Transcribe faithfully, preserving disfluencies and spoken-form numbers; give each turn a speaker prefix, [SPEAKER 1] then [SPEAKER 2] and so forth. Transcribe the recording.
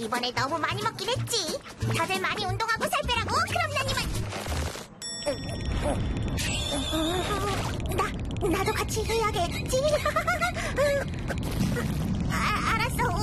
[SPEAKER 1] 이번에 너무 많이 먹긴 했지. 다들 많이 운동하고 살 빼라고. 그럼 난 이만. 나, 나도 같이 해야겠지. 아, 알았어.